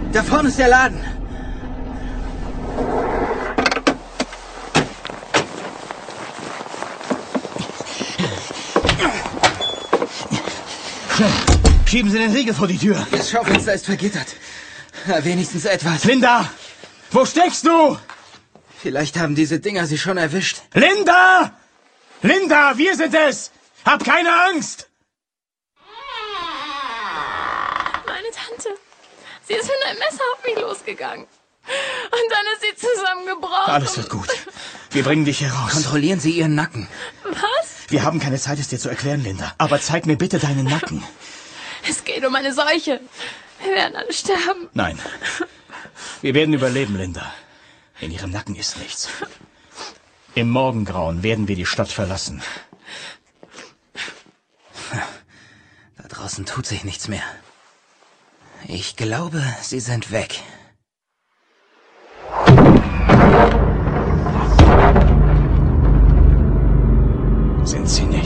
Da vorne ist der Laden. Schnell, schieben Sie den Riegel vor die Tür. Das Schaufenster ist vergittert. Wenigstens etwas. Linda, wo steckst du? Vielleicht haben diese Dinger sie schon erwischt. Linda! Linda, wir sind es! Hab keine Angst! Meine Tante. Sie ist mit einem Messer auf mich losgegangen. Und dann ist sie zusammengebrochen. Alles wird gut. Wir bringen dich hier raus. Kontrollieren Sie Ihren Nacken. Was? Wir haben keine Zeit, es dir zu erklären, Linda. Aber zeig mir bitte deinen Nacken. Es geht um eine Seuche. Wir werden alle sterben. Nein. Wir werden überleben, Linda. In ihrem Nacken ist nichts. Im Morgengrauen werden wir die Stadt verlassen. Da draußen tut sich nichts mehr. Ich glaube, sie sind weg. Sind sie nicht?